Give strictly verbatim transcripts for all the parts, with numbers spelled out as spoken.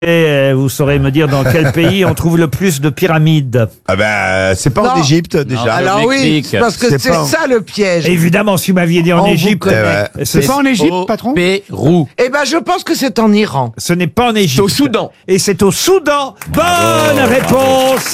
Et vous saurez me dire dans quel pays on trouve le plus de pyramides. Ah ben, c'est pas Non. en Égypte déjà. Alors oui, parce que C'est c'est pas- ça le piège. Évidemment, si vous m'aviez dit en On vous Égypte, connaît. Ouais. ce, C'est pas en Égypte, patron? Pérou. Eh ben, je pense que c'est en Iran. ce n'est pas en Égypte. C'est au Soudan. Et c'est au Soudan. Bonne réponse.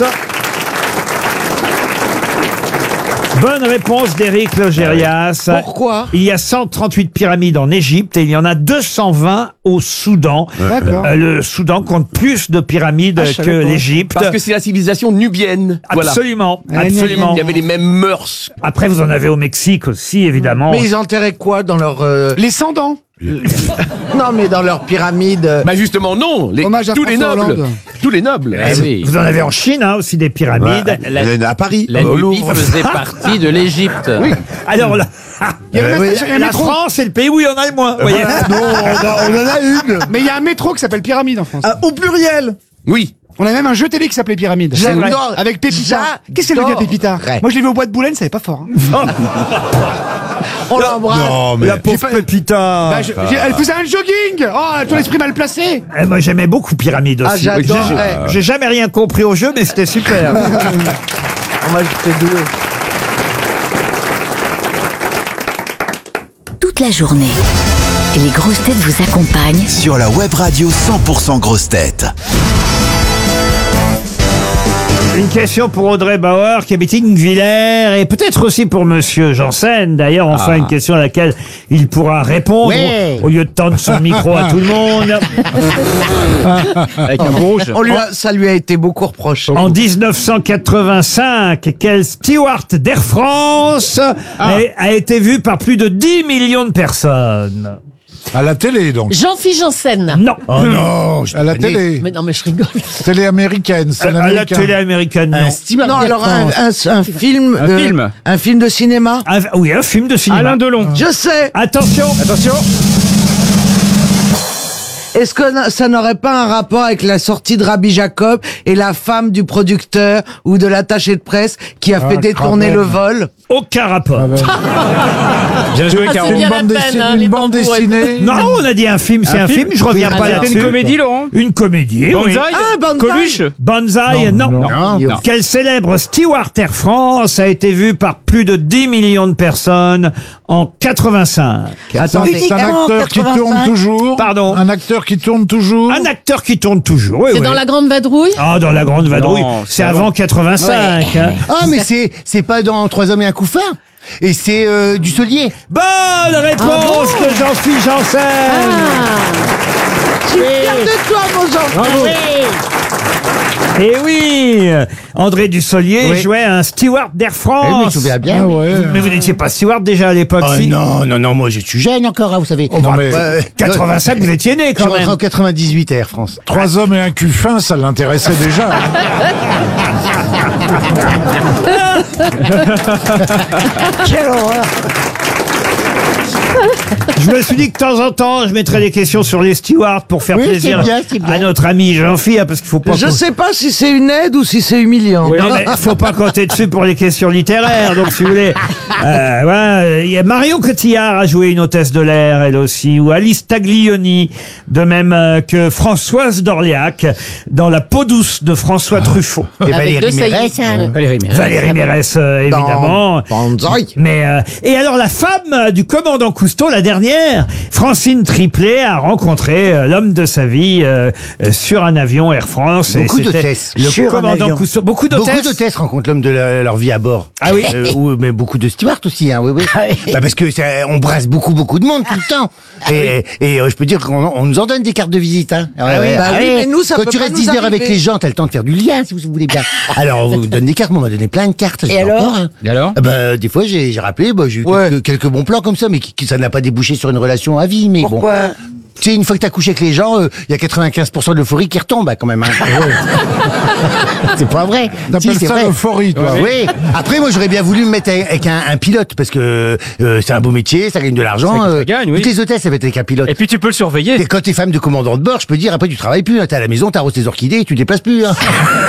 Bonne réponse d'Éric Logérias. Pourquoi Il y a cent trente-huit pyramides en Égypte et il y en a deux cent vingt au Soudan. D'accord. Euh, le Soudan compte plus de pyramides Ah, je que savais pas. l'Égypte. Parce que c'est la civilisation nubienne. Voilà. Absolument, Ah, absolument. Il y avait les mêmes mœurs. Après, vous en avez au Mexique aussi, évidemment. Mais ils enterraient quoi dans leur... euh, Les sans-dents. Non, mais dans leur pyramide. euh, Bah justement non, les, Hommage à tous les François nobles, Hollande. tous les nobles. Ah oui. Vous en avez en Chine hein, aussi des pyramides. Il y en a à Paris, La au Nubie Louvre. faisait partie de l'Égypte. Alors là, Il y a, le oui, métro- il y a un la métro. France, c'est le pays où il y en a le moins. vous voyez. Non, on, a- on en a une. Mais il y a un métro qui s'appelle Pyramide en France. Au pluriel. Oui. On a même un jeu télé qui s'appelait Pyramide. J'adore. Avec Pépita. Qu'est-ce qu'elle veut dire, Pépita? Ouais. Moi, je l'ai vu au bois de Boulogne, ça n'est pas fort. hein. On l'embrasse. Non, mais. La pauvre pas- Pépita. Bah, je- j'ai- elle faisait un jogging. Oh, ton esprit mal placé. Eh, moi, j'aimais beaucoup Pyramide Ah, aussi. j'adorais. J'ai jamais rien compris au jeu, mais c'était super. Moi, j'étais doué. Toute la journée, les grosses têtes vous accompagnent Sur la web radio cent pour cent grosses têtes. Une question pour Audrey Bauer qui habite Ingvillers et peut-être aussi pour Monsieur Janssen. D'ailleurs, enfin une question à laquelle il pourra répondre Ouais. au, au lieu de tendre son micro à tout le monde. Avec un rouge. On lui a- ça lui a été beaucoup reproché. En dix-neuf cent quatre-vingt-cinq, quel steward d'Air France a, a été vu par plus de dix millions de personnes? À la télé, donc. Jean-Philippe Janssen. Non. Oh non, à la télé. Mais non, mais je rigole. Télé américaine, c'est À, un à la américain. télé américaine, non. Non, alors un, un- un film, Un de, film. un film de cinéma. Un- oui, un film de cinéma. Alain Delon. Je sais. Attention. Attention. Est-ce que na- ça n'aurait pas un rapport avec la sortie de Rabbi Jacob et la femme du producteur ou de l'attaché de presse qui a fait détourner Craven. le vol? Aucun rapport. Bien joué, Ah, c'est Caro. bien Une la bande peine, dessinée, hein, les une bande tambours et tout. dessinée. Non, on a dit un film, c'est un, film, je reviens Ah, pas c'était là-dessus. C'était une comédie, Laurent. Une comédie, oui. Banzai. Ah, Banzai. Coluche. Banzai, non. Non. Non. Quel célèbre steward Air France a été vu par plus de dix millions de personnes en quatre-vingt-cinq? Attendez. C'est un acteur qui tourne toujours. Pardon. Un acteur qui tourne toujours. Un acteur qui tourne toujours, oui, C'est oui. dans la Grande Vadrouille. Ah, dans la Grande Vadrouille. Non, C'est c'est avant quatre-vingt-cinq. hein. Ah, mais c'est c'est pas dans Trois hommes et un couffin. Et c'est euh, du Solier. Bonne réponse de Jean-Philippe Janssen. Je suis fier de toi, mon enfant. Et oui, André Dussolier Oui. jouait un steward d'Air Eh oui, je me France. souviens bien. Ah ouais. Mais vous n'étiez pas steward déjà à l'époque, Oh, si non, non, non, moi je suis jeune encore, hein, vous savez. non, mais- Euh, quatre-vingt-cinq, vous étiez né Je suis quand rentré même. en quatre-vingt-dix-huit à Air France. Trois hommes et un cul fin, ça l'intéressait déjà. Quelle horreur. Je me suis dit que de temps en temps, je mettrais des questions sur les stewards pour faire Oui, c'est plaisir bien, c'est bien. à notre ami Jean-Philippe, parce qu'il faut pas. Je qu'on- sais pas si c'est une aide ou si c'est humiliant. Non, mais faut pas compter dessus pour les questions littéraires. Donc, si vous voulez, euh, ouais, il y a Marion Cotillard a joué une hôtesse de l'air, elle aussi, ou Alice Taglioni, de même euh, que Françoise d'Orléac dans La peau douce de François Truffaut. Et Avec deux Mérès, saillies. hein. Valérie Mérès. Valérie Mérès, euh, évidemment. Banzai. Mais euh, et alors la femme euh, du commandant Cousteau, la dernière, Francine Triplet, a rencontré euh, l'homme de sa vie euh, euh, sur un avion Air France. et Beaucoup c'était d'hôtesses. Le Sur un commandant avion. Cousteau. Beaucoup d'hôtesses. Beaucoup d'hôtesses rencontrent l'homme de la- leur vie à bord. Ah oui. Euh, ou, mais beaucoup de stewards aussi, hein, oui, oui. Bah, parce que ça, on brasse beaucoup, beaucoup de monde tout le temps. Et, et euh, je peux dire qu'on on nous en donne des cartes de visite. Hein. oui, bah oui, mais nous, ça Quand peut tu pas restes nous dix heures arriver. avec les gens, t'as le temps de faire du lien, si vous voulez bien. Alors, on vous donne des cartes. Moi, on m'a donné plein de cartes. Et j'ai alors encore, hein. Et alors Ah bah, des fois, j'ai j'ai rappelé, bah, j'ai eu Ouais. quelques, quelques bons plans comme ça, mais qui, qui- ça n'a pas débouché sur une relation à vie. Mais bon. Pourquoi? Tu sais, une fois que t'as couché avec les gens, il y a quatre-vingt-quinze pour cent de l'euphorie qui retombe, hein, quand même. Hein. C'est pas vrai. T'appelles Si, c'est ça vrai. l'euphorie, toi. Oui. Après, moi, j'aurais bien voulu me mettre avec un, un pilote, parce que euh, c'est un beau métier, ça gagne de l'argent. Ça euh, gagne, oui. Toutes les hôtesses, ça va être avec un pilote. Et puis tu peux le surveiller. Et quand t'es femme de commandant de bord, je peux dire, après, tu travailles plus. Hein, t'es à la maison, t'arroses tes orchidées, tu te déplaces plus. Hein.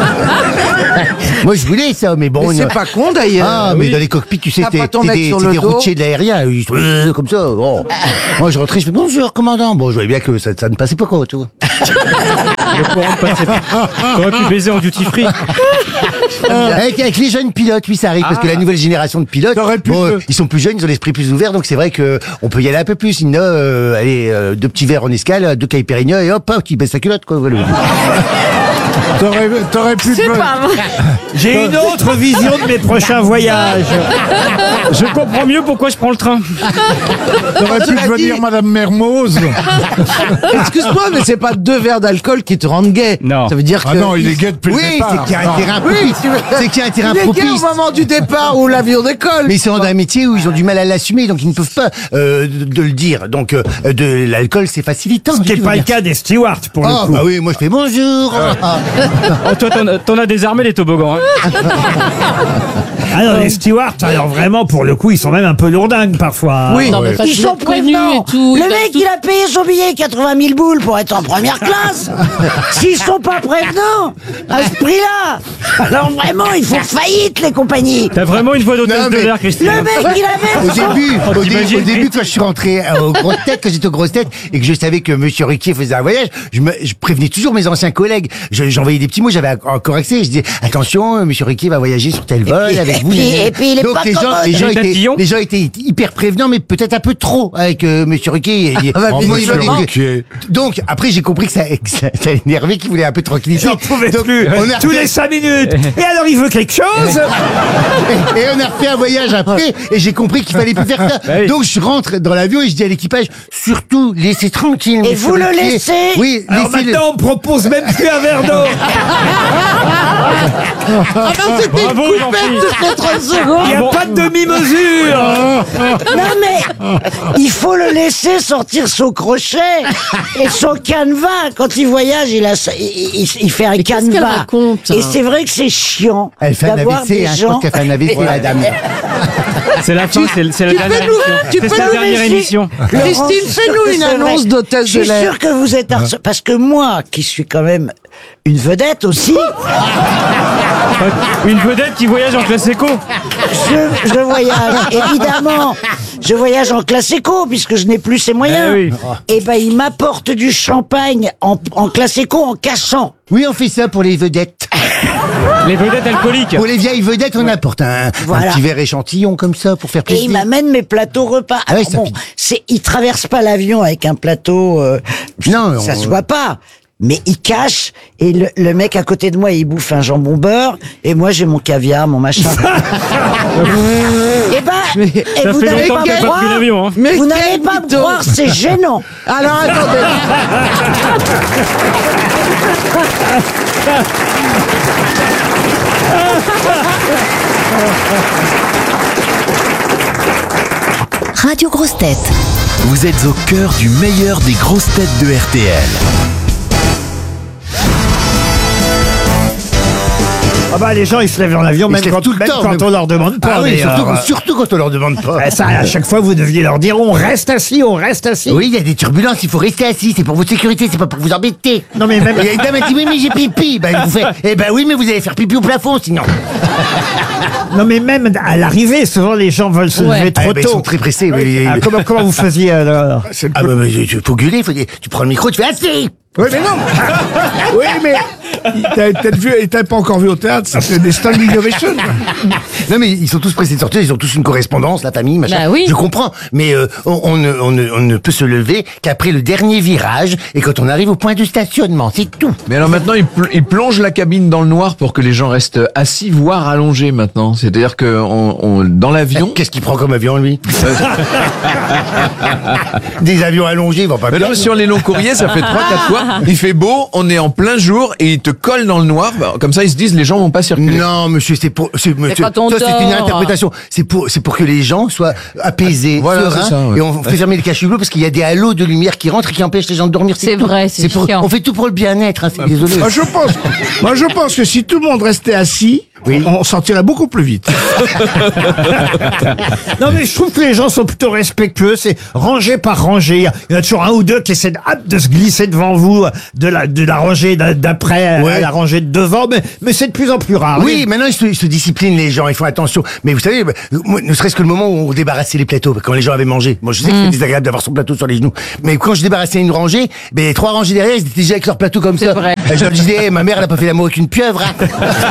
Moi, je voulais ça, mais bon. Mais c'est on- pas con d'ailleurs. Ah, mais dans les cockpits, tu sais, T'as t'es pas ton t'es mec des, sur t'es le des dos. routiers de l'aérien, ils sont euh, comme ça. Bon. Moi, je rentrais, je fais bonjour, commandant. Bon, je voyais bien que ça, ça ne passait pas quoi, tu vois. Le courant passait pas. T'aurais pu baiser en duty free. Avec, avec les jeunes pilotes, oui, ça arrive, parce que la nouvelle génération de pilotes, T'aurais pu bon, le- euh, ils sont plus jeunes, ils ont l'esprit plus ouvert, donc c'est vrai que on peut y aller un peu plus. Sinon, euh, allez, euh, deux petits verres en escale, deux caipirinha, et hop, hop, tu baisses ta culotte, quoi. Voilà. T'aurais, t'aurais pu, C'est te- pas vrai. J'ai une autre vision de mes prochains voyages. Je comprends mieux pourquoi je prends le train. t'aurais pu Cela devenir dit- Madame Mermoz. Excuse-moi, mais c'est pas deux verres d'alcool qui te rendent gay. Non. Ça veut dire que. Ah non, il est gay depuis le Oui, c'est départ. qu'il y a un Non. terrain Oui, propice. tu veux- C'est qu'il y a un terrain Il est gay propice. au moment du départ où l'avion décolle. Mais ils sont dans un métier où ils ont du mal à l'assumer, donc ils ne peuvent pas euh, de, de le dire. Donc euh, de l'alcool, c'est facilitant. Ce qui n'est pas le cas des stewards, pour Ah le coup. bah oui, moi je fais bonjour. Ah. Oh, toi, t'en as- t'en as désarmé les toboggans. Hein. Ah non, les stewards, alors vraiment, pour le coup, ils sont même un peu lourdingues parfois. Oui. Non, mais parce Ils qu'il sont est prévenu prévenants. et tout. Le il a mec, tout- il a payé son billet quatre-vingt mille boules pour être en première classe. S'ils sont pas prévenants, à ce prix-là, alors vraiment, ils font faillite, les compagnies. T'as vraiment une voix d'hôtesse Non, de mais- l'air, Christine. Le mec, il avait... Au début, Oh, au, dé- t'imagines, au début, quand je suis rentré euh, aux grosses têtes, quand j'étais aux grosses têtes, et que je savais que Monsieur Ruquier faisait un voyage, je, me, je prévenais toujours mes anciens collègues. Je- J'envoyais des petits mots, j'avais encore accès. Je disais attention, euh, Monsieur Ruquier va voyager sur tel vol puis- avec et vous. puis- et puis il est Donc pas les gens, commode. les gens Les étaient, tatillons. les gens étaient hyper prévenants, mais peut-être un peu trop avec euh, Monsieur Ruquier. Il- Ah bah, il- bien il- sûr. il- Ruquier. Donc après, j'ai compris que ça, que ça, ça énervait, qu'il voulait un peu de tranquillité. J'en pouvais Donc, plus. on a Tous refait- les cinq minutes. Et alors, il veut quelque chose. et, et on a refait un voyage après, et j'ai compris qu'il fallait plus faire ça. Bah oui. Donc je rentre dans l'avion et je dis à l'équipage, surtout laissez tranquille. Et monsieur vous le Ruquier. laissez Oui, Alors laissez-le. maintenant, on propose même plus un verre d'eau. Ah non, c'était une Bravo, coupette Jean-Philippe. toutes les trente secondes. Il n'y a pas de demi-mesure. Non mais, il faut le laisser sortir son crochet et son canevas. Quand il voyage, il, a, sa- il, il- il fait un qu'est-ce qu'elle canevas. raconte, Et hein c'est vrai que c'est chiant Elle fait un d'avoir A V C, des hein, je gens... pense qu'elle fait un A V C, la dame. C'est la fin, c'est c'est la tu dernière peux nous- émission. tu C'est peux la nous dernière laisser- émission. Christine, fais-nous une C'est vrai. annonce d'hôtesse Je de suis l'air. sûr que vous êtes harcelé. Parce que moi, qui suis quand même une vedette aussi, Une vedette qui voyage en classe éco. je, je voyage, évidemment. Je voyage en classe éco, puisque je n'ai plus ces moyens. Eh oui. Et ben, il m'apporte du champagne en, en classe éco en cachant. Oui, on fait ça pour les vedettes. Les vedettes alcooliques. Pour les vieilles vedettes, on apporte un, Voilà. un petit verre échantillon comme ça pour faire Et il plaisir. m'amène mes plateaux repas. Ah ouais, Alors ça bon, fait- c'est, il traverse pas l'avion avec un plateau, euh, Non, ça on- se voit pas. Mais il cache, et le, le mec à côté de moi, il bouffe un jambon beurre, et moi j'ai mon caviar, mon machin. Et ben, et Ça vous fait n'allez longtemps pas que t'as me pas pris croire, l'avion. Hein. Mais vous quel n'allez pas me mytho. croire, c'est gênant. Alors attendez. Radio Grosse Tête. Vous êtes au cœur du meilleur des grosses têtes de R T L. Ah bah, les gens, ils se lèvent dans l'avion, Ils même se lèvent quand, tout le même temps, quand même. on leur demande pas. Ah oui, d'ailleurs. surtout, surtout quand on leur demande pas. Ah, ça, à chaque fois, vous deviez leur dire, on reste assis, on reste assis. Oui, il y a des turbulences, il faut rester assis, c'est pour votre sécurité, c'est pas pour vous embêter. Non, mais même- Il y a une dame qui dit, oui, mais j'ai pipi. Ben, vous faites, eh ben oui, mais vous allez faire pipi au plafond, sinon. Non, mais même à l'arrivée, souvent, les gens veulent se Ouais. lever trop Ah, ben, ils tôt. sont très pressés. oui. Ah, comment, comment vous faisiez alors? Ah, bah, bah, tu- faut gueuler, faut dire, tu prends le micro, tu fais assis. Oui, mais non. Oui, mais t'as peut-être vu, et t'as pas encore vu au théâtre, ça fait des standing ovations. Non, mais ils sont tous pressés de sortir, ils ont tous une correspondance, la famille, machin. Bah oui. Je comprends, mais euh, on, on ne, on, ne, on ne peut se lever qu'après le dernier virage et quand on arrive au point de stationnement, c'est tout. Mais alors maintenant, il, pl- il plonge la cabine dans le noir pour que les gens restent assis, voire allongés maintenant. C'est-à-dire que on, on- dans l'avion... Qu'est-ce qu'il prend comme avion, lui? Des avions allongés, ils vont pas Mais bien. non, sur les longs courriers, ça fait trois quatre fois. Il fait beau, on est en plein jour et il te colle dans le noir. Bah, Comme ça, ils se disent les gens vont pas circuler. Non, monsieur, c'est pour, c'est, monsieur, pas ton ça, c'est une tort. interprétation. C'est pour, c'est pour que les gens soient apaisés, Voilà, sereins, c'est ça, ouais. et on fait fermer le cache-hublot parce qu'il y a des halos de lumière qui rentrent et qui empêchent les gens de dormir. C'est tout. vrai, c'est pour, chiant. on fait tout pour le bien-être, hein, c'est désolé. Moi, je pense, moi, je pense que si tout le monde restait assis, Oui. on, on sortirait beaucoup plus vite. Non, mais je trouve que les gens sont plutôt respectueux. C'est rangée par rangée. Il y a- il y en a toujours un ou deux qui essaient de, hop, de se glisser devant vous, de la, de la rangée d'a- d'après à Ouais. la rangée de devant. Mais, mais c'est de plus en plus rare. Oui, maintenant ils se, ils se disciplinent les gens, ils font attention. Mais vous savez, bah, moi, ne serait-ce que le moment où on débarrassait les plateaux, quand les gens avaient mangé. Moi, je sais que c'est désagréable d'avoir son plateau sur les genoux. Mais quand je débarrassais une rangée, ben, les trois rangées derrière, ils étaient déjà avec leur plateau comme ça. vrai. Et je leur disais, eh, ma mère, elle a pas fait l'amour avec une pieuvre. Hein.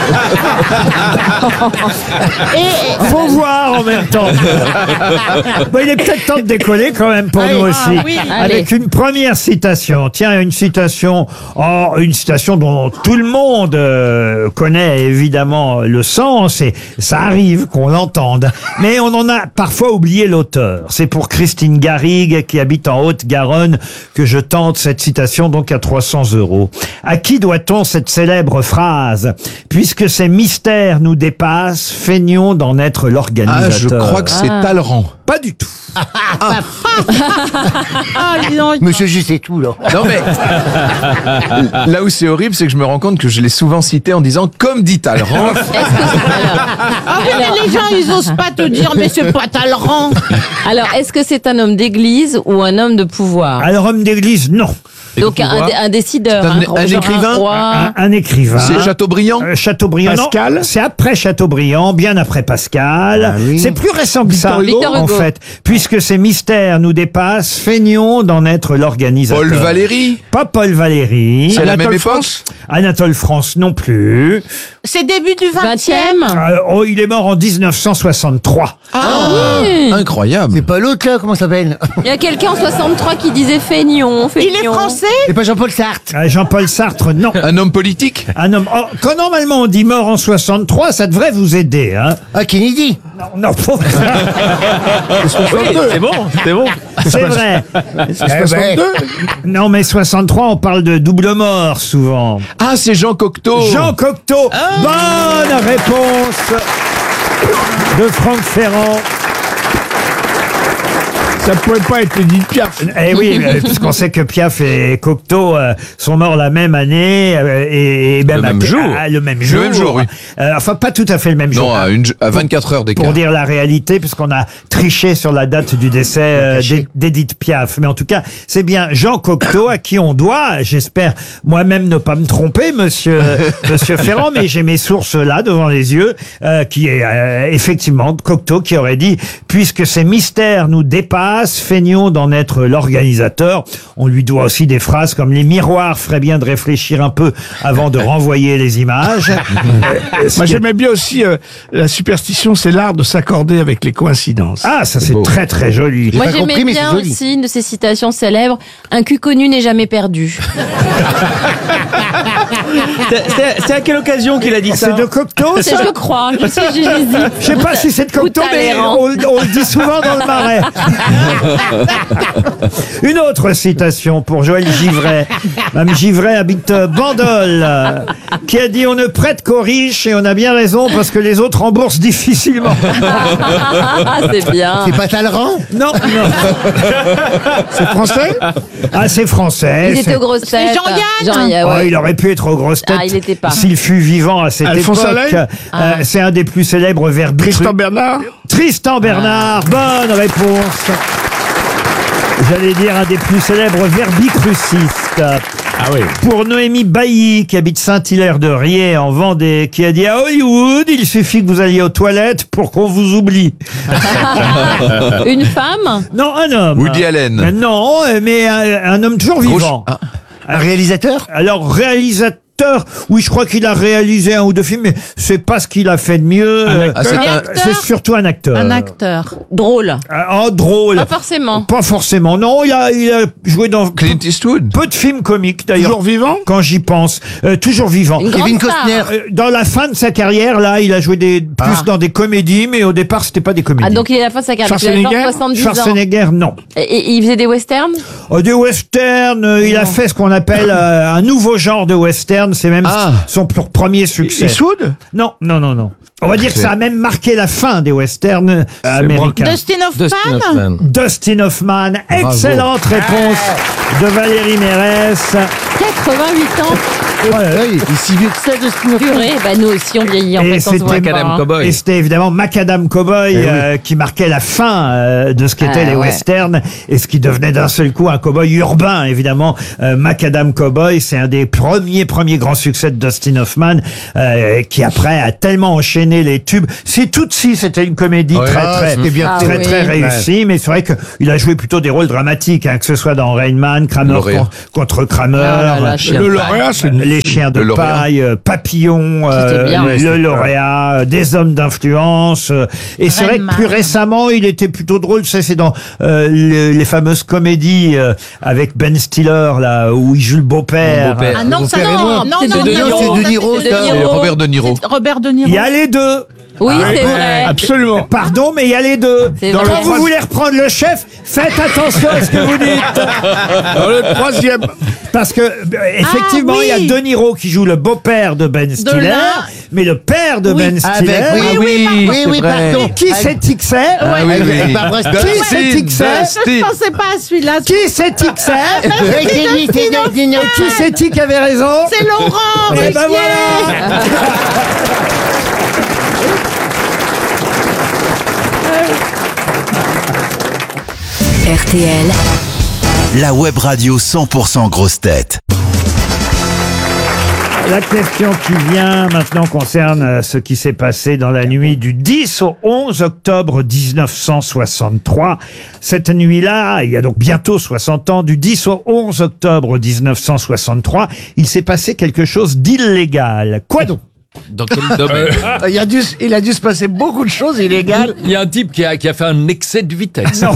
Faut voir en même temps. Bon, il est peut-être temps de décoller quand même pour Allez. nous aussi. oui. Avec une première citation. Tiens, une citation, oh, une citation dont tout le monde euh, connaît évidemment le sens et ça arrive qu'on l'entende. Mais on en a parfois oublié l'auteur. C'est pour Christine Garrigue qui habite en Haute-Garonne que je tente cette citation donc à trois cents euros. À qui doit-on cette célèbre phrase? Puisque ces mystères nous dépassent, feignons d'en être l'organisateur. Ah, je crois que c'est Talleyrand. Pas du tout. Ah, dis donc. Monsieur Juste et tout, là. Non mais là où c'est horrible, c'est que je me rends compte que je l'ai souvent cité en disant comme dit Talleyrand. Ah oui, mais les gens, ils osent pas te dire, mais c'est pas Talleyrand. Alors, est-ce que c'est un homme d'église ou un homme de pouvoir? Alors, homme d'église, non. Donc un, dé- un décideur, C'est un- gros- un genre écrivain roi. Un, un écrivain. C'est Chateaubriand. Euh, Chateaubriand. non, Pascal c'est après Chateaubriand, bien après Pascal. oui. C'est plus récent que ça, Victor en Hugo. fait. Puisque ces mystères nous dépassent, feignons d'en être l'organisateur. Paul Valéry. Pas Paul Valéry. C'est à la même Anatole époque. France Anatole France non plus. C'est début du vingtième. vingtième. Euh, oh, il est mort en dix-neuf cent soixante-trois. Ah oui. Incroyable. C'est pas l'autre, là, comment ça s'appelle? Il y a quelqu'un en soixante-trois qui disait feignon, feignon. Il est français. C'est pas Jean-Paul Sartre. Euh, Jean-Paul Sartre, non. Un homme politique. Un homme. Oh, quand normalement on dit mort en soixante-trois, ça devrait vous aider, hein. Ah, Kennedy. Non, non. C'est bon, c'est bon. C'est vrai. soixante-deux. Non, mais soixante-trois, on parle de double mort souvent. Ah, c'est Jean Cocteau. Jean Cocteau. Bonne réponse de Franck Ferrand. Ça pouvait pas être Edith Piaf. Eh oui, euh, puisqu'on sait que Piaf et Cocteau euh, sont morts la même année euh, et, et même Le à- même jour. à- le même Le jour. même jour, oui. Euh, enfin, pas tout à fait le même jour. Non, à, une, à vingt-quatre heures d'écart. Pour dire la réalité, puisqu'on a triché sur la date du décès euh, d'E- d'Edith Piaf. Mais en tout cas, c'est bien Jean Cocteau à qui on doit, j'espère moi-même ne pas me tromper, monsieur, monsieur Ferrand, mais j'ai mes sources là devant les yeux, euh, qui est euh, effectivement Cocteau qui aurait dit, puisque ces mystères nous dépassent, feignons d'en être l'organisateur. On lui doit aussi des phrases comme les miroirs feraient bien de réfléchir un peu avant de renvoyer les images. Euh, ce Moi, qui est- j'aimais bien aussi euh, la superstition, c'est l'art de s'accorder avec les coïncidences. Ah, ça c'est très très joli. Moi pas j'aimais compris, mais bien c'est joli. aussi une de ces citations célèbres, un cul connu n'est jamais perdu. C'est- C'est c'est à quelle occasion qu'il a dit ça? C'est de Cocteau, C'est ça je crois, je sais, j'hésite. Je sais pas si c'est de Cocteau, Ou mais Talleyrand. on, on le dit souvent dans le Marais. Une autre citation pour Joël Givray. Mme Givray habite euh, Bandol, euh, qui a dit « On ne prête qu'aux riches et on a bien raison parce que les autres remboursent difficilement. Ah, c'est bien. C'est pas Talleyrand. » Non, non. C'est français? Ah, c'est français. Il était c'est- aux grosses têtes. Jean-Yann. Jean-Yann, Oh, ouais. il aurait pu être aux grosses têtes Ah, il était pas. s'il fut vivant à cette Alphonse époque. Allais Euh, Ah. C'est un des plus célèbres verbes. Tristan Bernard? Tristan Bernard, bonne réponse. J'allais dire un des plus célèbres verbicrucistes. Ah oui. Pour Noémie Bailly, qui habite Saint-Hilaire-de-Riez en Vendée, qui a dit à Hollywood, il suffit que vous alliez aux toilettes pour qu'on vous oublie. Une femme? Non, un homme. Woody Allen. Euh, Non, euh, mais un, un homme toujours Gros- vivant. Ah. Un réalisateur. Alors, réalisateur, oui, je crois qu'il a réalisé un ou deux films, mais c'est pas ce qu'il a fait de mieux. Euh, Ah, c'est un- acteur c'est surtout un acteur. Un acteur. Drôle. Ah, oh, drôle. Pas forcément. Pas forcément. Non, il a, il a joué dans peu, Clint Eastwood. peu de films comiques, d'ailleurs. Toujours vivant? Quand j'y pense. Euh, toujours vivant. Une Kevin grande star. Costner. Euh, Dans la fin de sa carrière, là, il a joué des, plus Ah. dans des comédies, mais au départ, c'était pas des comédies. Ah, donc il est à la fin de sa carrière. Il a genre Schwarzenegger soixante-dix ans. Schwarzenegger, non. Et, et il faisait des westerns? Oh, des westerns, euh, il a fait ce qu'on appelle euh, un nouveau genre de western. C'est même Ah. son pr- premier succès. Eastwood? Non, non, non, non. On va dire que C'est- ça a même marqué la fin des westerns euh, américains. Dustin Hoffman. Dustin Hoffman. Excellente réponse de Valérie Mérès. quatre-vingt-huit ans. Oui, il est si vieux que ça, Dustin Hoffman. Purée, bah nous aussi on vieillit en Et fait, on se c'était voit Macadam pas, hein. Cowboy. Et c'était évidemment Macadam Cowboy euh, qui marquait la fin euh, de ce qu'étaient Ah, les ouais. westerns et ce qui devenait d'un seul coup un cowboy urbain, évidemment. Euh, Macadam Cowboy, c'est un des premiers premiers grands succès de Dustin Hoffman euh, qui après a tellement enchaîné les tubes. C'est tout de suite, c'était une comédie Ouais, très ah, très c'était bien très fait. très Ah oui. réussie, mais c'est vrai qu'il a joué plutôt des rôles dramatiques, hein, que ce soit dans Rain Man, Kramer Lauréat. con- contre Kramer, Ah là là, chien Le de lauréat, c'est une... les chiens de Le lauréat. paille, euh, Papillon, euh, bien. Ouais, le c'était lauréat, euh, des hommes d'influence. euh, et c'est vrai que Rain plus Man. récemment, il était plutôt drôle. C'est c'est dans euh, les, les fameuses comédies euh, avec Ben Stiller là où il joue le beau-père. Mon beau-père. Ah non, ça Père et non, moi. non, C'est non, de non, Niro. non, C'est de Niro, C'est de ça. Niro. Et Robert De Niro. c'est Robert De Niro. Il y a les deux. Oui, Ah, c'est ouais, vrai. Absolument. Pardon, mais il y a les deux. C'est Quand vrai. vous voulez reprendre le chef, faites attention à ce que vous dites. Dans le troisième. Parce que, euh, effectivement, Ah, il oui. y a De Niro qui joue le beau-père de Ben Stiller, là. mais le père de Ben Stiller. Avec, oui, oui, oui, oui, c'est oui, vrai. pardon. Qui c'est-il que c'est Ah, oui, oui. Barbara Qui Streisand. c'est-il que c'est Je pensais pas à celui-là. Qui c'est-il que c'est Oui, c'est lui, c'est Dustin Hoffman. Qui c'est-il qui avait raison C'est Laurent. Eh ben Ruquier. voilà. R T L, La web radio cent pour cent grosse tête. La question qui vient maintenant concerne euh, ce qui s'est passé dans la nuit du dix au onze octobre mille neuf cent soixante-trois. Cette nuit-là, il y a donc bientôt soixante ans, du dix au onze octobre mille neuf cent soixante-trois, il s'est passé quelque chose d'illégal. Quoi donc? Dans quel domaine Il, a dû, il a dû se passer beaucoup de choses illégales. Il y a un type qui a, qui a fait un excès de vitesse. Non.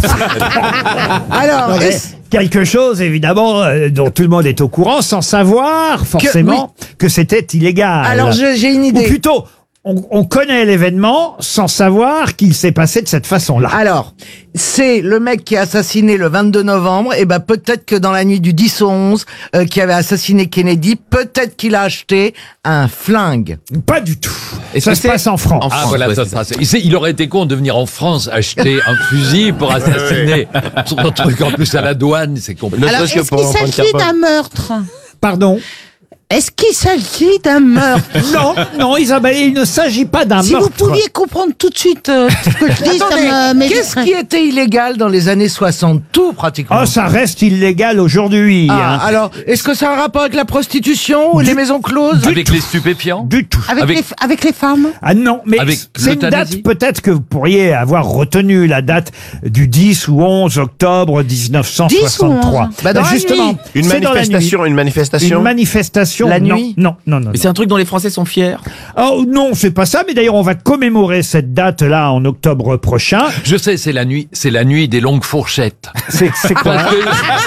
Alors, Non, mais est-ce- quelque chose, évidemment, euh, dont tout le monde est au courant, sans savoir forcément que, c'était illégal. alors j'ai j'ai une Ou idée. plutôt, on, on connaît l'événement sans savoir qu'il s'est passé de cette façon-là. Alors, c'est le mec qui a assassiné le vingt-deux novembre, et ben peut-être que dans la nuit du dix au onze, euh, qui avait assassiné Kennedy, peut-être qu'il a acheté un flingue. Pas du tout. Et Est-ce ça que se c'est- passe en France. Ah voilà, ça, ça, c'est- il, sait- il aurait été con de venir en France acheter un fusil pour assassiner son truc en plus à la douane, c'est compliqué. Alors, est-ce qu'il s'agit d'un meurtre? Pardon. Est-ce qu'il s'agit d'un meurtre? Non, non, Isabelle, il ne s'agit pas d'un Si meurtre. vous pouviez comprendre tout de suite euh, ce que je dis, ça Attendez, me qu'est-ce m'éviterait. qui était illégal dans les années soixante? Tout, pratiquement. Oh, ça reste illégal aujourd'hui. Ah, hein. alors, est-ce que ça a un rapport avec la prostitution ou les maisons closes? Avec les stupéfiants. Du tout. Avec, Avec- Les, avec les femmes? Ah non, mais Avec c'est une date l'euthanasie. peut-être que vous pourriez avoir retenu, la date du dix ou onze octobre mille neuf cent soixante-trois. dix ou onze Bah, dans la justement, nuit. Une c'est dans la manifestation, nuit. une manifestation. Une manifestation, La non, nuit non, non, non. non. C'est un truc dont les Français sont fiers. Oh non, c'est pas ça, mais d'ailleurs on va commémorer cette date-là en octobre prochain. Je sais, c'est la nuit, c'est la nuit des longues fourchettes. C'est c'est quoi Parce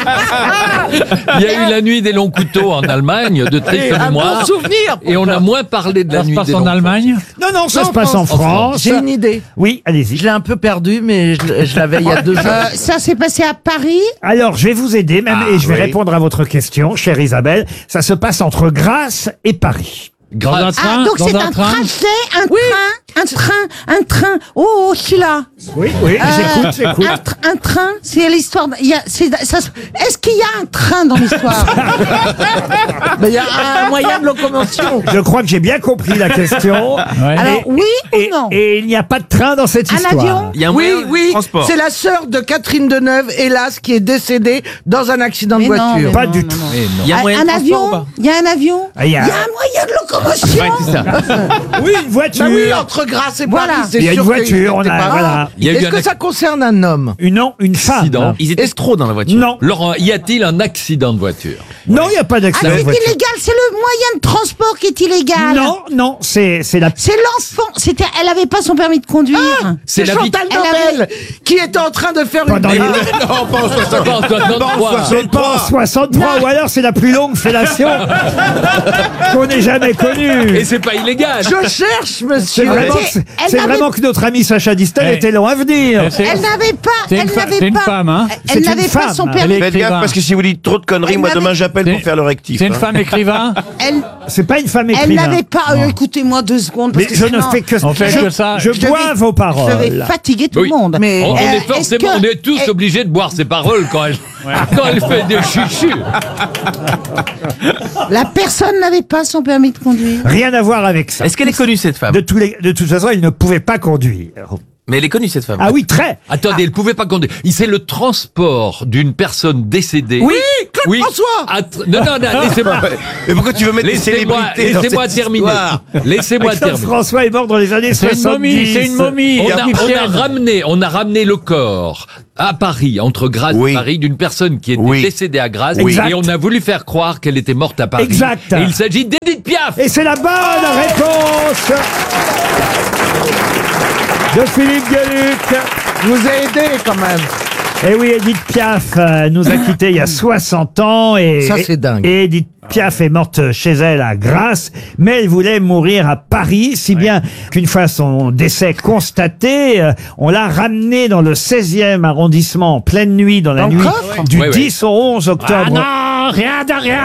que- Il y a eu la nuit des longs couteaux en Allemagne, de triste Un mémoire. bon souvenir. Et on a moins parlé de la Ça se nuit passe des en longs Allemagne? Non, non, ça Non, se passe en en France. J'ai une idée. Oui, allez-y. Je l'ai un peu perdu, mais je, je l'avais il y a deux jours. Euh, ça s'est passé à Paris. Alors, je vais vous aider même Ah, et je vais oui. répondre à votre question, chère Isabelle. Ça se passe entre Grasse et Paris. Dans un Ah, train? donc Dans c'est un un train? trajet, un train, un train, un train. Oh, oh, celui-là. Oui, oui, Euh, j'écoute, j'écoute. Un, tr- un train, c'est l'histoire. de- il y a- c'est- ça se- Est-ce qu'il y a un train dans l'histoire? Mais il y a un moyen de locomotion. Je crois que j'ai bien compris la question. Alors, oui Et, ou non? et il n'y a pas de train dans cette Un histoire. avion? Il y a un Oui, moyen de oui, transport. c'est la sœur de Catherine Deneuve, hélas, qui est décédée dans un accident de Mais non, voiture. mais Pas non, du non, tout. non. Mais non. Il y a un Un, moyen de un transport ou avion? pas? Il y a un avion? Ah, il y a- Il y a un moyen de locomotion? Ouais, c'est ça. Oui, une voiture. Bah oui, entre Grasse et Voilà. Paris, c'est Il y a une sûr voiture, qu'il on était a- pas- voilà. Il y a eu Est-ce un que ac- ça concerne un homme? Une, non, une femme. Accident. Ils étaient trop dans la voiture. Non, Laurent, y a-t-il un accident de voiture? non, il n'y a pas Ah, d'accident. c'est de voiture. illégal, c'est le moyen de transport qui est illégal. Non, non, c'est c'est la. C'est l'enfant. C'était, elle avait pas son permis de conduire. C'est la vie- Chantal Elle Nobel qui était en train de faire une... Pendant les- Non, pas en soixante-trois. Pas en soixante-trois. C'est pas en soixante-trois, ou alors c'est la plus longue fellation qu'on ait jamais connue. Et c'est pas illégal. Je cherche, C'est monsieur. vraiment, Elle- que- elle c'est n'avait- vraiment que notre ami Sacha Distel Ouais. était long à venir. C'est- Elle n'avait pas, C'est une elle fa- n'avait c'est une pas, femme, hein. C'est elle une n'avait pas femme. son Elle permis. est Faites gaffe écrivain. parce que si vous dites trop de conneries, Elle moi demain m'avait- j'appelle C'est- pour faire le rectif. C'est une hein. femme écrivain? Elle, C'est pas une femme Elle écrivain. n'avait pas. euh, Écoutez-moi deux secondes. Parce Mais que je ne sinon- fais que, On fait je, que ça. je Je bois vais- vos paroles. Je vais fatiguer tout Oui. le monde. Mais On, on euh, est est-ce forcément, que- on est tous est- obligés de boire ses paroles quand elle, quand elle fait des chuchus. La personne n'avait pas son permis de conduire. Rien à voir avec ça. Est-ce qu'elle est connue, cette femme? De, tous les, de toute façon, il ne pouvait pas conduire. Mais elle est connue, cette femme. Ah oui, très. Attendez, elle pouvait pas conduire. Il c'est le transport d'une personne décédée. Oui, Claude François. À tr- Non, non, non, laissez-moi. Mais pourquoi tu veux mettre des Laissez-moi, célébrités dans laissez-moi cette terminer. histoire Laissez-moi Claude terminer. François est mort dans les années C'est une soixante-dix. momie, c'est une momie. On a, on a égyptienne. ramené, on a ramené le corps à Paris, entre Grasse Oui. et Paris, d'une personne qui était Oui. décédée à Grasse, Oui. et on a voulu faire croire qu'elle était morte à Paris. Exact. Et il s'agit d'Edith Piaf. Et c'est la bonne réponse de Philippe Gueluc. Je vous ai aidé quand même. Et oui, Edith Piaf euh, nous a quittés il y a soixante ans. Et, Ça, c'est dingue. Et Edith Piaf est morte chez elle à Grasse, mais elle voulait mourir à Paris, si bien qu'une fois son décès constaté, euh, on l'a ramenée dans le seizième arrondissement en pleine nuit, dans la Dans le nuit coffre du Oui, oui. dix au onze octobre. Ah non, rien de rien.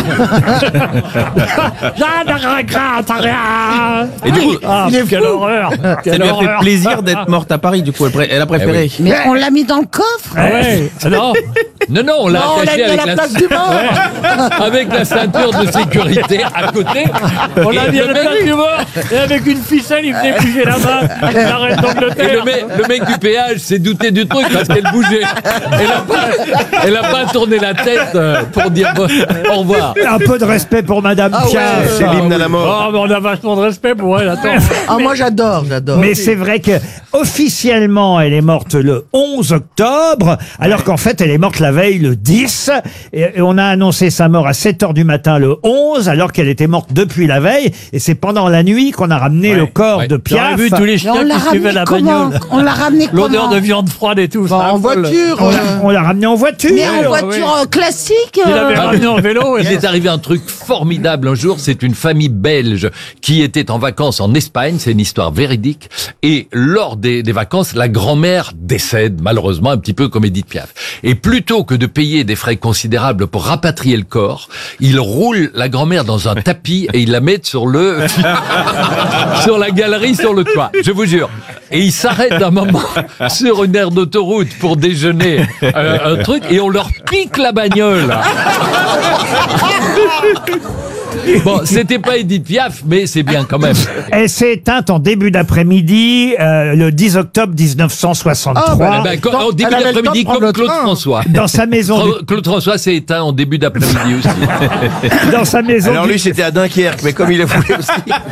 Rien de regret, rien. Et du coup, Ah, quelle horreur. ça Quelle lui a fait horreur. plaisir d'être morte à Paris, du coup. Elle, pré- elle a préféré. Mais on l'a mis dans le coffre. Ah ouais. Ah non. Non, non, on l'a Non, on l'a attaché mis à avec la la, place du mort. avec la ceinture de sécurité à côté. On l'a Et mis à le la mec- place du mort. Et avec une ficelle, il venait bouger la main. La reine Et le d'Angleterre. mec, le mec du péage s'est douté du truc parce qu'elle bougeait. Elle a pas, elle a pas tourné la tête euh, pour dire bon, au revoir. Un peu de respect pour Madame Ah ouais, Piaf. C'est l'hymne à la mort. Oh, mais on a vachement de respect pour elle, attends. Ah, moi j'adore, j'adore. Mais c'est vrai que officiellement, elle est morte le onze octobre, alors qu'en fait, elle est morte la veille le dix. Et, et on a annoncé sa mort à sept heures du matin le onze, alors qu'elle était morte depuis la veille. Et c'est pendant la nuit qu'on a ramené le corps ouais. de J'aurais Piaf. vu tous les Mais on chiens l'a qui suivaient ramené la comment bagnole. On l'a ramené comment L'odeur de viande froide et tout. Bah, ça en affole. voiture. On l'a- euh, on l'a ramené en voiture. Mais en Ouais, voiture ouais. euh, classique. Il euh, avait Ah, ramené en vélo. et- Il est arrivé un truc formidable un jour. C'est une famille belge qui était en vacances en Espagne. C'est une histoire véridique. Et lors des, des vacances, la grand-mère décède, malheureusement, un petit peu comme Edith Piaf. Et plutôt que de payer des frais considérables pour rapatrier le corps, il roule la grand-mère dans un tapis et il la met sur le, sur la galerie, sur le toit. Je vous jure. Et il s'arrête un moment sur une aire d'autoroute pour déjeuner, euh, un truc, et on leur pique la bagnole. Bon, c'était pas Edith Piaf, mais c'est bien quand même. Elle s'est éteinte en début d'après-midi, euh, le dix octobre mille neuf cent soixante-trois. Ah, Eh ben, quand- Donc, au début elle avait le temps de d'après-midi, prendre comme le Claude train. François. Dans sa maison, Fra- Claude François s'est éteint en début d'après-midi aussi. du- dans sa maison, Alors du- lui, c'était à Dunkerque, mais comme il a voulu aussi.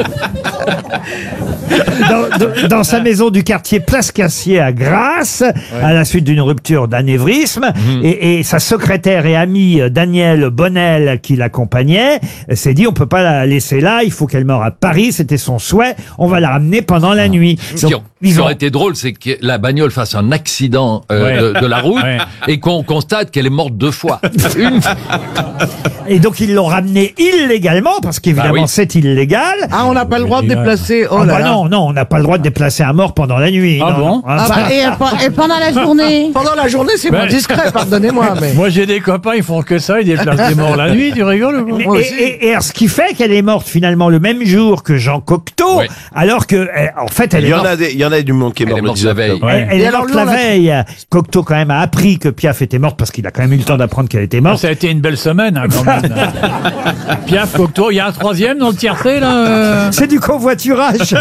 dans, dans- dans sa maison du quartier Place Cassier à Grasse, à la suite d'une rupture d'anévrisme. Et, et sa secrétaire et amie euh, Danielle Bonnel, qui l'accompagnait, euh, s'est dit on peut pas la laisser là, il faut qu'elle meure à Paris, c'était son souhait, on va la ramener pendant la nuit. Ce qui, Donc, ce qui ils ont- aurait été drôle, c'est que la bagnole fasse un accident euh, Ouais. de, de la route Ouais. et qu'on constate qu'elle est morte deux fois. Une fois. Et donc ils l'ont ramenée illégalement, parce qu'évidemment Bah oui. c'est illégal. Ah, on n'a pas le droit de déplacer. Oh Ah là bah là. non, non, on n'a pas le droit de déplacer un mort pendant la nuit. Ah non, bon non. Ah bah, Et, euh, et pendant la journée. Pendant la journée, c'est moins Ouais. discret, pardonnez-moi, mais. Moi, j'ai des copains, ils font que ça, ils déplacent des morts la nuit, tu rigoles ou quoi? Mais- Moi et, aussi. et- et alors, ce qui fait qu'elle est morte finalement le même jour que Jean Cocteau, Ouais. alors que, eh, en fait, elle Il est y en morte. a des, il y en a du monde qui est Elle mort est le morte dix la veille. octobre. Elle, elle Et est alors, morte lui, la on l'a- veille. Cocteau quand même a appris que Piaf était morte parce qu'il a quand même eu le temps d'apprendre qu'elle était morte. Ça a été une belle semaine, hein, quand même. Piaf, Cocteau, il y a un troisième dans le tiercé, là euh C'est du convoiturage.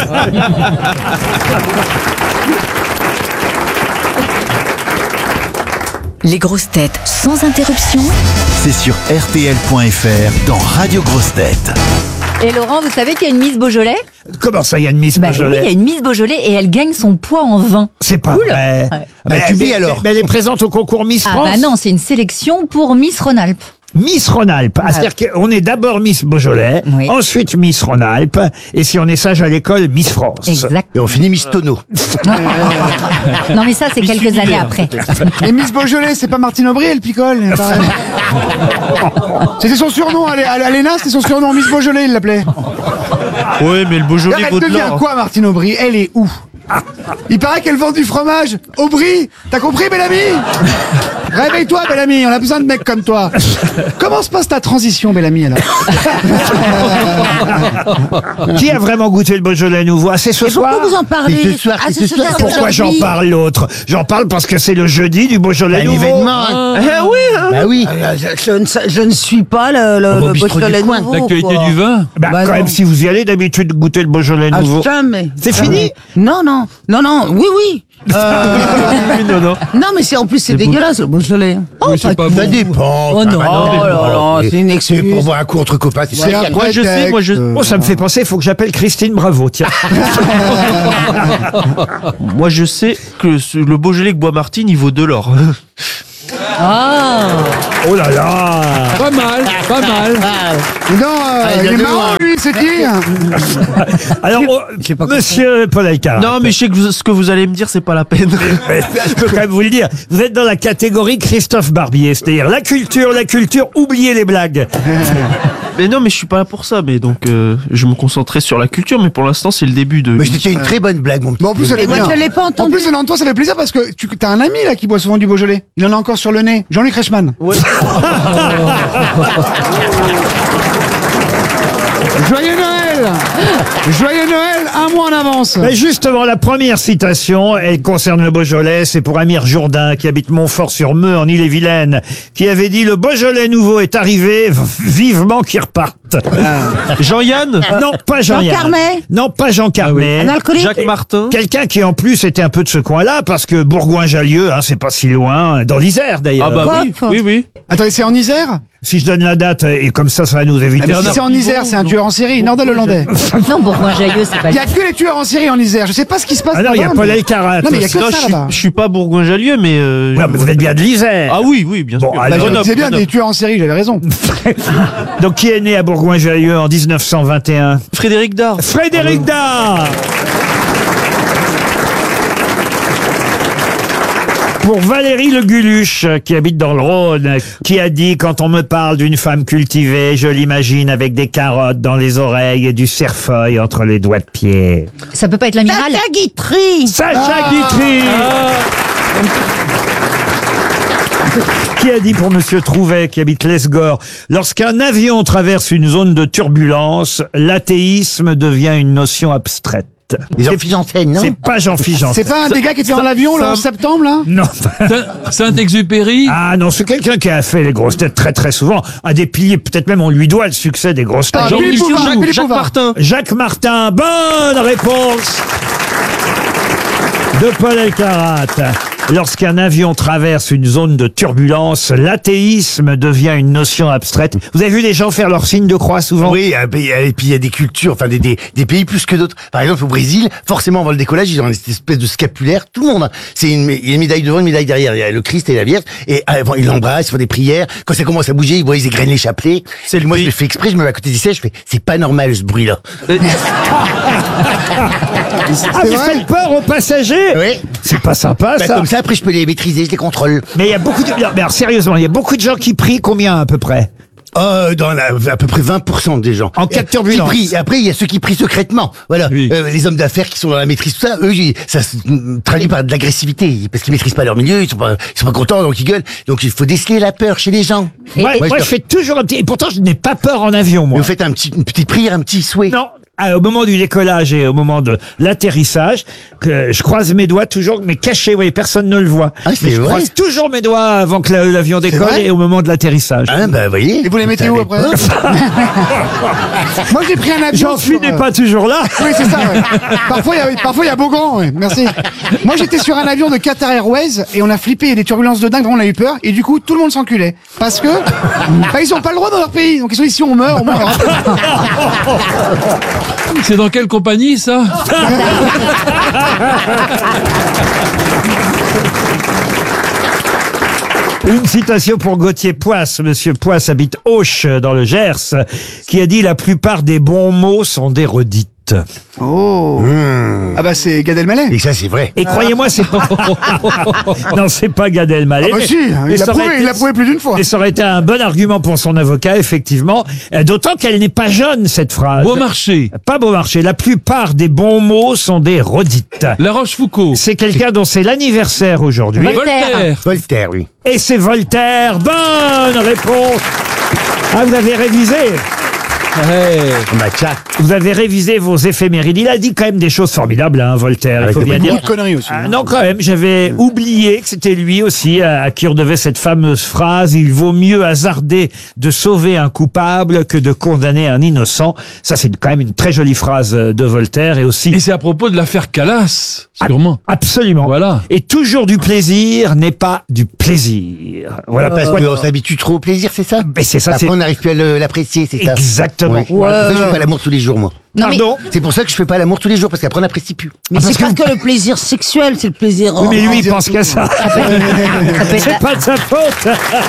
Les grosses têtes sans interruption. C'est sur R T L point F R dans Radio Grosses Têtes. Et Laurent, vous savez qu'il y a une Miss Beaujolais? Comment ça, il y a une Miss Bah oui, Beaujolais? il y a une Miss Beaujolais et elle gagne son poids en vin. C'est pas Cool. vrai. Ouais. Mais tu mais- dis alors. mais elle est présente au concours Miss Ah France. bah non, c'est une sélection pour Miss Rhône-Alpes. Miss Rhône-Alpes. Ah, c'est-à-dire qu'on est d'abord Miss Beaujolais, Oui. ensuite Miss Rhône-Alpes, et si on est sage à l'école, Miss France. Exact. Et on finit Miss Tonneau. Non mais ça, c'est quelques années après. Et Miss Beaujolais, c'est pas Martine Aubry, elle picole. pareil. C'était son surnom, à l'E- à l'E N A, c'était son surnom, Miss Beaujolais, il l'appelait. Oui, mais le Beaujolais Elle vaut de devient l'or. quoi, Martine Aubry? Elle est où? Il paraît qu'elle vend du fromage. Aubry, t'as compris, bel ami? Réveille-toi, Bellamy, on a besoin de mecs comme toi. Comment se passe ta transition, Bellamy, alors? Qui a vraiment goûté le Beaujolais nouveau? Ah, c'est ce Et soir. pourquoi vous en parlez? C'est ce soir, Ah, c'est c'est ce ce soir. soir, Pourquoi j'en aujourd'hui. parle l'autre? J'en parle parce que c'est le jeudi du Beaujolais Un nouveau. événement. hein. Eh oui, hein. Bah oui. Euh, Je, je ne, sais- je ne suis pas le, le, On va au le bistrot Beaujolais du coin. nouveau. L'actualité quoi. du vin. Bah, Bah quand non. même, si vous y allez d'habitude goûter le Beaujolais Ah, nouveau. jamais. C'est Jamais. fini? Non, non, non, non, oui, oui. Euh, non, non. non, mais c'est en plus c'est dégueulasse le Beaujolais. Oh, Oui, c'est pas Ça bon. dépend. Oh ça non, va, oh là là, c'est une excuse. Pour boire un coup entre copains, c'est C'est vrai. un Moi, je sais, moi, je- prétexte. Oh, ça me fait penser, il faut que j'appelle Christine Bravo, tiens. Moi, je sais que ce- le Beaujolais que boit Martine, il vaut de l'or. Ah. Oh là là. Pas mal, pas mal. Non, euh, il y a il est deux marrant, mois. lui, c'est qui? Alors, oh, monsieur Paul Alcarat. Non, mais je sais que vous- ce que vous allez me dire, c'est pas la peine. Mais je peux quand même vous le dire. Vous êtes dans la catégorie Christophe Barbier, c'est-à-dire la culture, la culture, oubliez les blagues. Mais non, mais je suis pas là pour ça. Mais donc, euh, je me concentrais sur la culture. Mais pour l'instant, c'est le début de. Mais c'était une très bonne blague, mon petit. Bon, en plus, elle est Moi, bien. je l'ai pas En entendu. plus, venant de toi, ça fait plaisir parce que tu as un ami là qui boit souvent du Beaujolais. Il en a encore sur le nez. Jean-Luc Reichmann. Ouais. Joyeux Noël! Joyeux Noël, un mois en avance. Mais justement, la première citation, elle concerne le Beaujolais. C'est pour Amir Jourdain, qui habite Montfort-sur-Meux, en Île-et-Vilaine, qui avait dit « Le Beaujolais nouveau est arrivé, vivement qu'il reparte. Jean-Yann. » Non, pas Jean Jean-Yann. Carmet. Non, pas Jean Carmet. Un alcoolique. Jacques Martin. Quelqu'un qui en plus était un peu de ce coin-là, parce que Bourgoin-Jallieu, hein, c'est pas si loin, dans l'Isère d'ailleurs. Ah bah oui, Coff. oui, oui. Attendez, c'est en Isère? Si je donne la date, et comme ça, ça va nous éviter. Si c'est en Isère, c'est un tueur en série, nordal-hollandais. Non, Bourgoin-Jallieu, c'est pas Il y a que les tueurs en série en Isère. Je sais pas ce qui se passe. Ah non, il y a là-bas, Paul mais- Alcarat. Non, mais il y a que Non, ça je suis, là-bas. je suis pas Bourgoin-Jallieu, mais. Euh, Ouais, mais vous êtes bien de l'Isère. Ah oui, oui, bien Bon, sûr. alors- Bah, je Grenoble, disais bien Grenoble. des tueurs en série, j'avais raison. Donc, qui est né à Bourgoin-Jallieu en dix-neuf cent vingt et un? Frédéric Dard. Frédéric Dard. Pour Valérie Le Guluche, qui habite dans le Rhône, qui a dit « Quand on me parle d'une femme cultivée, je l'imagine avec des carottes dans les oreilles et du cerfeuil entre les doigts de pied. Ça peut pas être l'amiral. Sacha Guitry. » Sacha Guitry. Qui a dit pour Monsieur Trouvet, qui habite l'Esgore, « Lorsqu'un avion traverse une zone de turbulence, l'athéisme devient une notion abstraite. » Jean-Philippe Janssen, non? C'est pas Jean-Philippe Janssen. C'est pas un des gars qui était dans l'avion le onze septembre là? Non. Saint- Saint-Exupéry. Ah non, c'est quelqu'un qui a fait les grosses têtes très très souvent. Un des piliers, peut-être même on lui doit le succès des grosses têtes. Ah, Jean Philippe Michou, Bouvard, Philippe Jacques Bouvard. Martin. Jacques Martin, bonne réponse de Paul Alcarat. Lorsqu'un avion traverse une zone de turbulence, l'athéisme devient une notion abstraite. Vous avez vu les gens faire leur signe de croix souvent? Oui, euh, puis, euh, et puis il y a des cultures, enfin des, des, des pays plus que d'autres. Par exemple, au Brésil, forcément, avant le décollage, ils ont cette espèce de scapulaire. Tout le monde, hein. C'est une, il y a une médaille devant, une médaille derrière. Il y a le Christ et la Vierge. Et avant, ils l'embrassent, ils font des prières. Quand ça commence à bouger, ils voient, ils égrènent les chapelets. C'est moi, je le fais exprès, je me mets à côté du siège, je fais, c'est pas normal ce bruit-là. Ah, vous faites peur aux passagers? Oui. C'est pas sympa Bah, ça. comme ça, après, je peux les maîtriser, je les contrôle. Mais il y a beaucoup de... Non, mais alors, sérieusement, il y a beaucoup de gens qui prient combien à peu près? Euh, dans la, à peu près vingt pour cent des gens. En cas de Qui turbulence. prient. Et après, il y a ceux qui prient secrètement. Voilà. Oui. Euh, les hommes d'affaires qui sont dans la maîtrise, tout ça, eux, ils- ça se mm, traduit par de l'agressivité. Parce qu'ils maîtrisent pas leur milieu, ils sont pas, ils sont pas contents, donc ils gueulent. Donc il faut déceler la peur chez les gens. Moi, Moi, moi, je- je fais toujours un petit... Et pourtant, je n'ai pas peur en avion, moi. Vous faites un petit, une petite prière, un petit souhait. Non. Ah, au moment du décollage et au moment de l'atterrissage, que je croise mes doigts toujours, mais cachés, vous voyez, personne ne le voit. Ah, c'est mais je vrai. croise toujours mes doigts avant que la- l'avion décolle vrai et au moment de l'atterrissage. Hein, bah, vous voyez. Et vous les mettez où après? Moi j'ai pris un avion. Jean-Philippe sur, n'est euh, pas toujours là. Oui, c'est ça. Ouais. Parfois, il y a, parfois, il y a Beaugrand. Ouais. Merci. Moi, j'étais sur un avion de Qatar Airways et on a flippé. Il y a des turbulences de dingue. On a eu peur. Et du coup, tout le monde s'enculait. Parce que, bah, ils ont pas le droit dans leur pays. Donc, ils sont ici, on meurt, on meurt. C'est dans quelle compagnie, ça? Une citation pour Gauthier Poisse. Monsieur Poisse habite Auch, dans le Gers, qui a dit « La plupart des bons mots sont des redites ». Oh. Ah bah c'est Gad Elmaleh. Et ça, c'est vrai. Et croyez-moi, c'est pas... non, c'est pas Gad Elmaleh. Ah bah mais- si, mais il l'a ça aurait prouvé, été- il l'a prouvé plus d'une fois. Et ça aurait été un bon argument pour son avocat, effectivement. Euh, D'autant qu'elle n'est pas jeune, cette phrase. Beaumarchais. Pas Beaumarchais. La plupart des bons mots sont des redites. La Rochefoucauld. C'est quelqu'un dont c'est l'anniversaire aujourd'hui. Voltaire. Voltaire, oui. Et c'est Voltaire. Bonne réponse. Ah, vous avez révisé. Bah, tcha. Vous avez révisé vos éphémérides. Il a dit quand même des choses formidables, hein, Voltaire. Il Avec faut le bien beaucoup dire. de conneries aussi. Ah, non, quand même, j'avais oublié que c'était lui aussi à, à qui on devait cette fameuse phrase « Il vaut mieux hasarder de sauver un coupable que de condamner un innocent ». Ça, c'est quand même une très jolie phrase de Voltaire et aussi... Et c'est à propos de l'affaire Calas, sûrement. Absolument. Voilà. Et toujours du plaisir n'est pas du plaisir. Voilà Parce pourquoi... qu'on s'habitue trop au plaisir, c'est ça? Mais c'est ça, Après, c'est... on n'arrive plus à le- l'apprécier, c'est ça? Exactement. Ouais. C'est pour ça que je fais pas l'amour tous les jours, moi. Non, mais- Pardon. C'est pour ça que je fais pas l'amour tous les jours, parce qu'après on n'apprécie plus. Mais c'est pas que le plaisir sexuel, c'est le plaisir. Oui, mais lui, il Oh, pense qu'à ça. Ça peut être- C'est pas de sa faute.